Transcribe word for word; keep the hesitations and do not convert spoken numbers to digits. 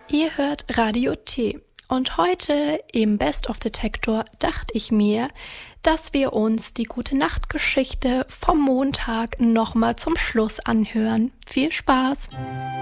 Ihr hört Radio T und heute im Best of Detektor dachte ich mir, dass wir uns die Gute-Nacht-Geschichte vom Montag nochmal zum Schluss anhören. Viel Spaß!